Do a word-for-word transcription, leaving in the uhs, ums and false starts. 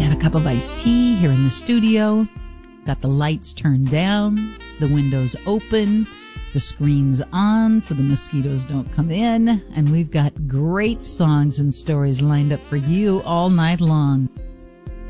Got a cup of iced tea here in the studio. Got the lights turned down, the windows open, the screen's on so the mosquitoes don't come in, and we've got great songs and stories lined up for you all night long.